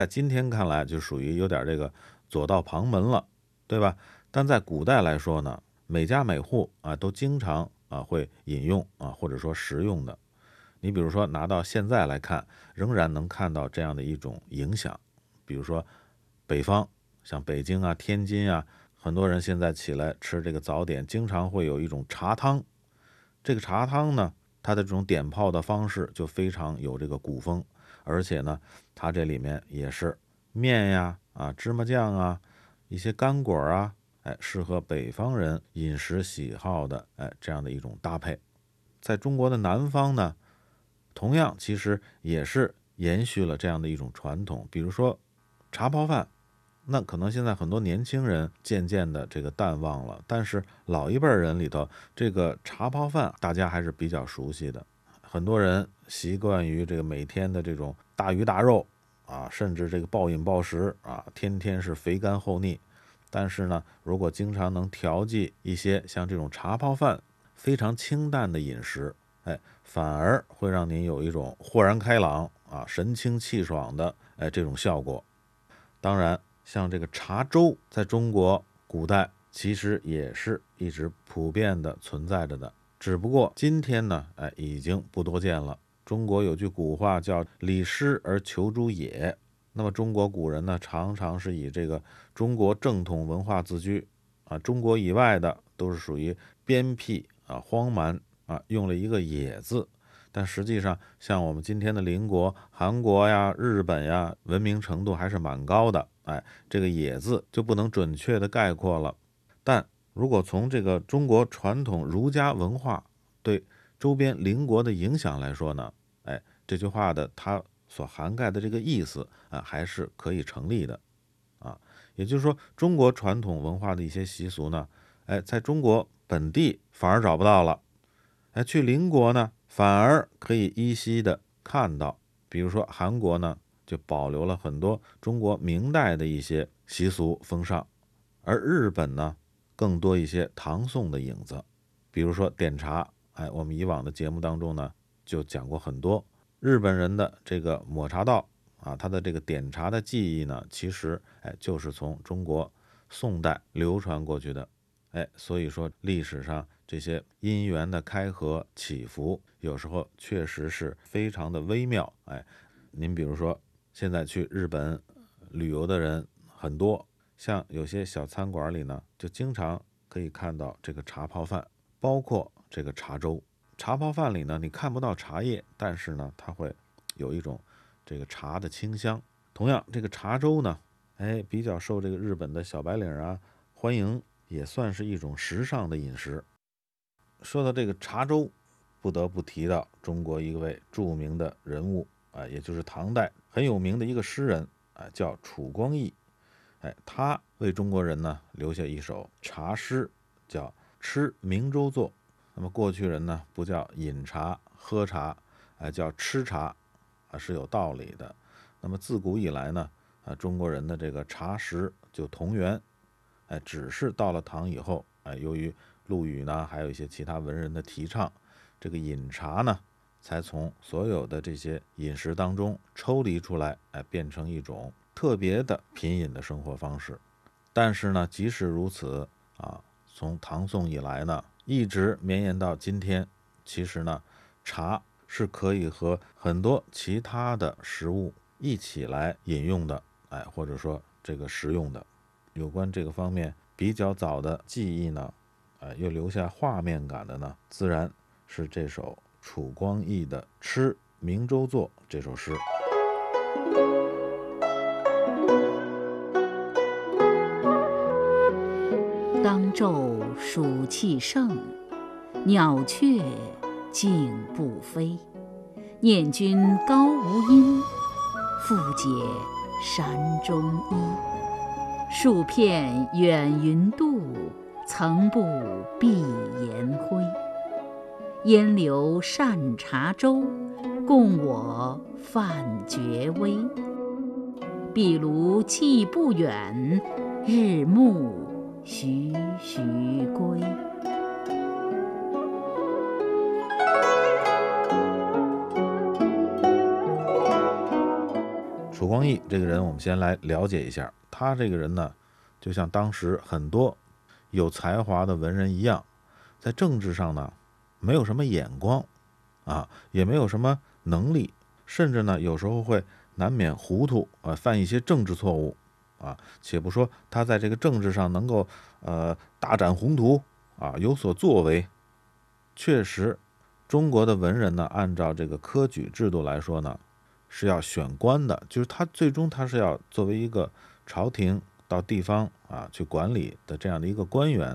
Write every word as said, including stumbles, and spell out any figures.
在今天看来就属于有点这个左道旁门了，对吧？但在古代来说呢，每家每户啊都经常啊会饮用啊或者说食用的。你比如说拿到现在来看，仍然能看到这样的一种影响。比如说北方，像北京啊、天津啊，很多人现在起来吃这个早点，经常会有一种茶汤。这个茶汤呢，它的这种点泡的方式就非常有这个古风，而且呢，它这里面也是面呀、啊芝麻酱啊、一些干果啊，哎，适合北方人饮食喜好的哎这样的一种搭配。在中国的南方呢，同样其实也是延续了这样的一种传统，比如说茶泡饭。那可能现在很多年轻人渐渐的这个淡忘了，但是老一辈人里头，这个茶泡饭大家还是比较熟悉的。很多人习惯于这个每天的这种大鱼大肉啊，甚至这个暴饮暴食啊，天天是肥甘厚腻。但是呢，如果经常能调剂一些像这种茶泡饭，非常清淡的饮食，哎，反而会让您有一种豁然开朗啊、神清气爽的哎这种效果。当然，像这个茶粥，在中国古代其实也是一直普遍的存在着的，只不过今天呢，哎，已经不多见了。中国有句古话叫“礼失而求诸野”，那么中国古人呢，常常是以这个中国正统文化自居啊，中国以外的都是属于边僻啊、荒蛮啊，用了一个“野”字。但实际上，像我们今天的邻国韩国呀、日本呀，文明程度还是蛮高的。哎，这个“野”字就不能准确的概括了。但如果从这个中国传统儒家文化对周边邻国的影响来说呢，哎，这句话的它所涵盖的这个意思啊，还是可以成立的啊。也就是说，中国传统文化的一些习俗呢，哎，在中国本地反而找不到了。哎，去邻国呢，反而可以依稀的看到，比如说韩国呢，就保留了很多中国明代的一些习俗风尚，而日本呢，更多一些唐宋的影子，比如说点茶。哎，我们以往的节目当中呢，就讲过很多日本人的这个抹茶道啊，他的这个点茶的技艺呢，其实哎就是从中国宋代流传过去的。哎，所以说历史上这些因缘的开合起伏，有时候确实是非常的微妙。哎，您比如说现在去日本旅游的人很多，像有些小餐馆里呢，就经常可以看到这个茶泡饭，包括这个茶粥。茶泡饭里呢，你看不到茶叶，但是呢，它会有一种这个茶的清香。同样，这个茶粥呢，哎，比较受这个日本的小白领啊欢迎，也算是一种时尚的饮食。说到这个茶粥，不得不提到中国一位著名的人物啊，也就是唐代很有名的一个诗人啊，叫楚光义。哎，他为中国人呢留下一首茶诗，叫《吃明粥作》。那么过去人呢不叫饮茶喝茶，哎，叫吃茶啊，是有道理的。那么自古以来呢，啊，中国人的这个茶食就同源。哎，只是到了唐以后，哎，由于陆羽呢，还有一些其他文人的提倡，这个饮茶呢，才从所有的这些饮食当中抽离出来，哎，变成一种特别的品饮的生活方式。但是呢，即使如此啊，从唐宋以来呢，一直绵延到今天，其实呢，茶是可以和很多其他的食物一起来饮用的，哎，或者说这个食用的。有关这个方面比较早的记忆呢，呃，又留下画面感的呢，自然是这首楚光义的《吃明粥作》这首诗。 当昼暑气盛，鸟雀静不飞。念君高无音，复解山中衣。数片远云渡，曾不闭颜辉。烟流善茶粥，共我饭绝微。壁炉既不远，日暮徐徐归。 楚光义这个人，我们先来了解一下。他这个人呢，就像当时很多有才华的文人一样，在政治上呢，没有什么眼光啊，也没有什么能力，甚至呢，有时候会难免糊涂啊，犯一些政治错误啊。且不说他在这个政治上能够呃大展宏图啊，有所作为，确实，中国的文人呢，按照这个科举制度来说呢，是要选官的，就是他最终他是要作为一个朝廷到地方啊去管理的这样的一个官员，